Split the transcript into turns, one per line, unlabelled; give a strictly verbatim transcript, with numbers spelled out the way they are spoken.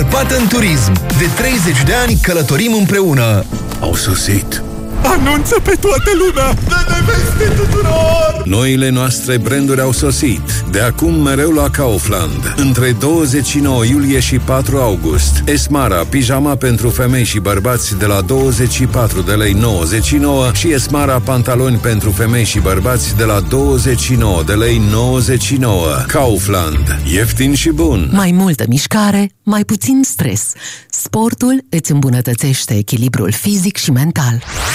Patent Turism. De treizeci de ani călătorim împreună.
Au sosit.
Anunță pe toată lumea! Dă-ne veste tuturor!
Noile noastre branduri au sosit. De acum mereu la Kaufland. Între douăzeci și nouă iulie și patru august. Esmara, pijama pentru femei și bărbați de la douăzeci și patru de lei nouăzeci și nouă și Esmara, pantaloni pentru femei și bărbați de la douăzeci și nouă de lei nouăzeci și nouă. Kaufland. Ieftin și bun.
Mai multă mișcare, mai puțin stres. Sportul îți îmbunătățește echilibrul fizic și mental.